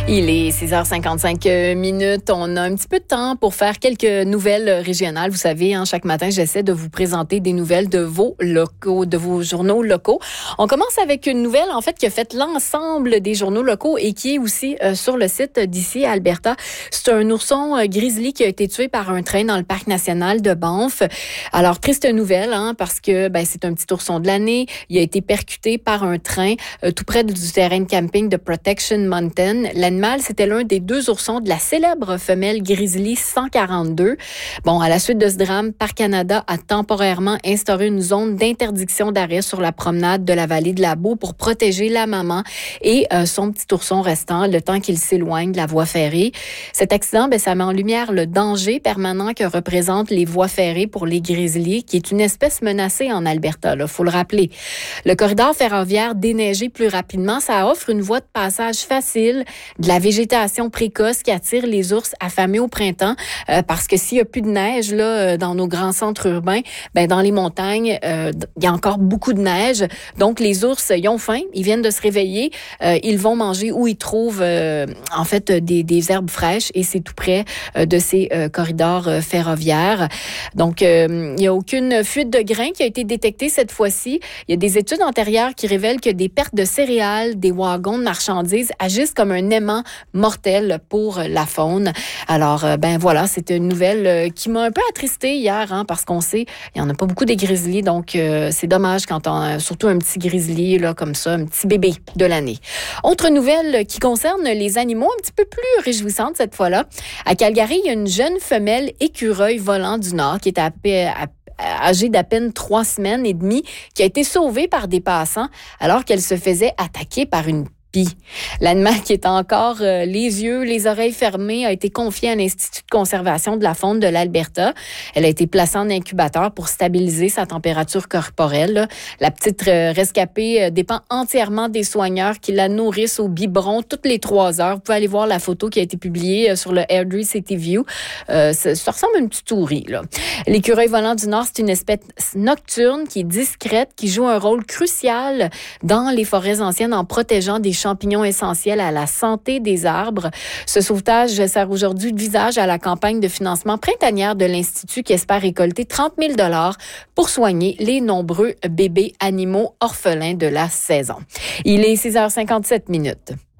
Il est 6h55 minutes. On a un petit peu de temps pour faire quelques nouvelles régionales. Vous savez, chaque matin, j'essaie de vous présenter des nouvelles de vos locaux, de vos journaux locaux. On commence avec une nouvelle, en fait, qui a fait l'ensemble des journaux locaux et qui est aussi sur le site d'ici, Alberta. C'est un ourson grizzly qui a été tué par un train dans le parc national de Banff. Alors, triste nouvelle, parce que c'est un petit ourson de l'année. Il a été percuté par un train tout près du terrain de camping de Protection Mountain. L'animal, c'était l'un des deux oursons de la célèbre femelle grizzly 142. Bon, à la suite de ce drame, Parc Canada a temporairement instauré une zone d'interdiction d'arrêt sur la promenade de la vallée de la Boue pour protéger la maman et son petit ourson restant le temps qu'il s'éloigne de la voie ferrée. Cet accident, ça met en lumière le danger permanent que représentent les voies ferrées pour les grizzlies, qui est une espèce menacée en Alberta, faut le rappeler. Le corridor ferroviaire déneigé plus rapidement, ça offre une voie de passage facile, de la végétation précoce qui attire les ours affamés au printemps, parce que s'il y a plus de neige là dans nos grands centres urbains, dans les montagnes, il y a encore beaucoup de neige. Donc les ours, ils ont faim, ils viennent de se réveiller, ils vont manger où ils trouvent en fait des herbes fraîches, et c'est tout près de ces corridors ferroviaires. Donc il n'y a aucune fuite de grains qui a été détectée cette fois-ci. Il y a des études antérieures qui révèlent que des pertes de céréales, des wagons de marchandises agissent comme un aimant mortel pour la faune. Alors, voilà, c'était une nouvelle qui m'a un peu attristée hier, parce qu'on sait, il n'y en a pas beaucoup des grizzlies, donc c'est dommage quand on a surtout un petit grizzly là, comme ça, un petit bébé de l'année. Autre nouvelle qui concerne les animaux, un petit peu plus réjouissante cette fois-là. À Calgary, il y a une jeune femelle écureuil volant du Nord qui est âgée d'à peine 3 semaines et demie, qui a été sauvée par des passants alors qu'elle se faisait attaquer par une pie. L'animal, qui est encore les yeux, les oreilles fermées, a été confié à l'Institut de conservation de la faune de l'Alberta. Elle a été placée en incubateur pour stabiliser sa température corporelle. La petite rescapée dépend entièrement des soigneurs qui la nourrissent au biberon toutes les 3 heures. Vous pouvez aller voir la photo qui a été publiée sur le Airdrie City View. Ça ressemble à une petite souris, là. L'écureuil volant du Nord, c'est une espèce nocturne qui est discrète, qui joue un rôle crucial dans les forêts anciennes en protégeant des champignons essentiels à la santé des arbres. Ce sauvetage sert aujourd'hui de visage à la campagne de financement printanière de l'Institut qui espère récolter 30 000 $ pour soigner les nombreux bébés animaux orphelins de la saison. Il est 6h57 minutes.